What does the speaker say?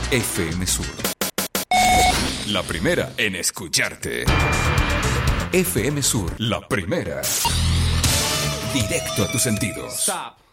FM Sur. La primera en escucharte. FM Sur, la primera. Directo a tus sentidos. Stop.